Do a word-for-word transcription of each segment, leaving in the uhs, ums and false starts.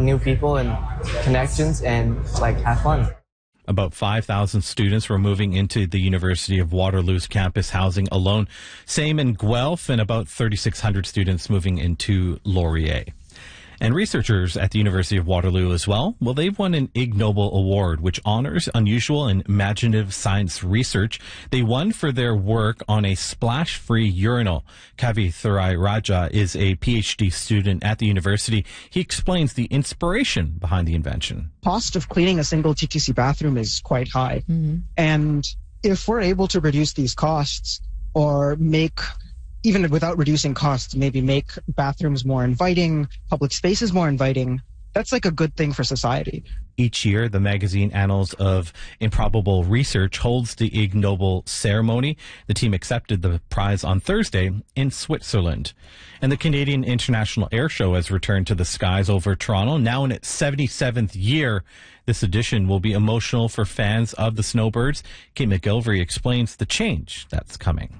new people and connections and like have fun. About five thousand students were moving into the University of Waterloo's campus housing alone. Same in Guelph, and about thirty-six hundred students moving into Laurier. And researchers at the University of Waterloo as well, well, they've won an Ig Nobel Award, which honors unusual and imaginative science research. They won for their work on a splash-free urinal. Kavi Thurai Raja is a P H D student at the university. He explains the inspiration behind the invention. Cost of cleaning a single T T C bathroom is quite high. Mm-hmm. And if we're able to reduce these costs or make even without reducing costs, maybe make bathrooms more inviting, public spaces more inviting, that's like a good thing for society. Each year, the magazine Annals of Improbable Research holds the Ig Nobel ceremony. The team accepted the prize on Thursday in Switzerland. And the Canadian International Air Show has returned to the skies over Toronto, now in its seventy-seventh year. This edition will be emotional for fans of the snowbirds. Kate McGilvery explains the change that's coming.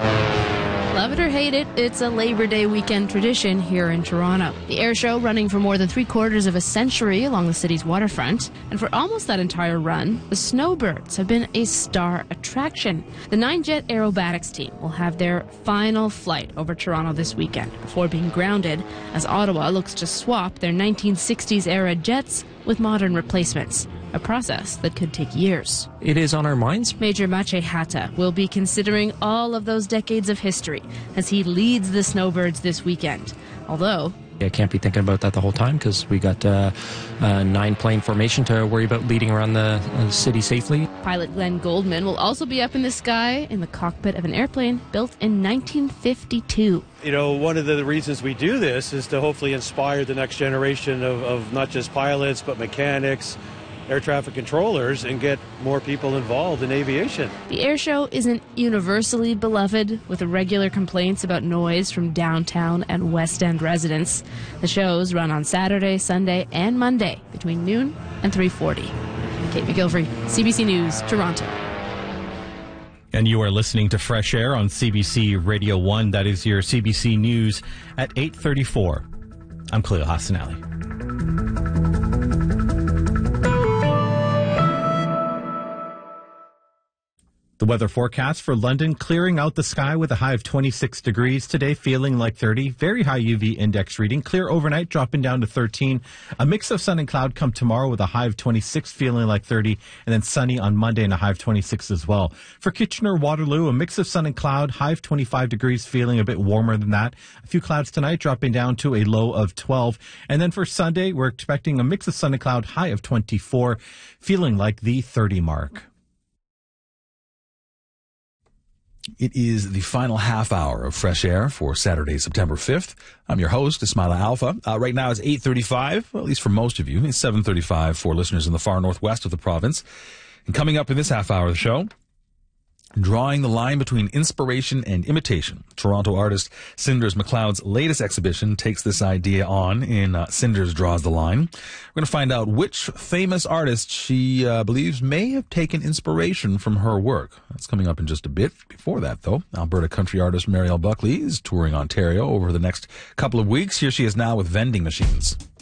Love it or hate it, it's a Labor Day weekend tradition here in Toronto. The air show running for more than three quarters of a century along the city's waterfront. And for almost that entire run, the snowbirds have been a star attraction. The nine-jet aerobatics team will have their final flight over Toronto this weekend before being grounded as Ottawa looks to swap their nineteen sixties-era jets with modern replacements, a process that could take years. It is on our minds. Major Maciej Hata will be considering all of those decades of history as he leads the snowbirds this weekend. Although I can't be thinking about that the whole time because we got uh, a nine-plane formation to worry about leading around the uh, city safely. Pilot Glenn Goldman will also be up in the sky in the cockpit of an airplane built in nineteen fifty-two. You know, one of the reasons we do this is to hopefully inspire the next generation of, of not just pilots, but mechanics, air traffic controllers, and get more people involved in aviation. The air show isn't universally beloved, with regular complaints about noise from downtown and West End residents. The shows run on Saturday, Sunday, and Monday between noon and three forty. Kate McGilvery, C B C News, Toronto. And you are listening to Fresh Air on C B C Radio one. That is your C B C News at eight thirty-four. I'm Khalil Hassanali. The weather forecast for London: clearing out the sky with a high of twenty-six degrees today, feeling like thirty. Very high U V index reading. Clear overnight, dropping down to thirteen. A mix of sun and cloud come tomorrow with a high of twenty-six, feeling like thirty. And then sunny on Monday and a high of twenty-six as well. For Kitchener-Waterloo, a mix of sun and cloud, high of twenty-five degrees, feeling a bit warmer than that. A few clouds tonight, dropping down to a low of twelve. And then for Sunday, we're expecting a mix of sun and cloud, high of twenty-four, feeling like the thirty mark. It is the final half hour of Fresh Air for Saturday, September fifth. I'm your host, Ismaila Alpha. Uh, right now it's eight thirty-five, well, at least for most of you. It's seven thirty-five for listeners in the far northwest of the province. And coming up in this half hour of the show, drawing the line between inspiration and imitation. Toronto artist Cinders McLeod's latest exhibition takes this idea on in uh, Cinders Draws the Line. We're going to find out which famous artist she uh, believes may have taken inspiration from her work. That's coming up in just a bit. Before that, though, Alberta country artist Marielle Buckley is touring Ontario over the next couple of weeks. Here she is now with Vending Machines.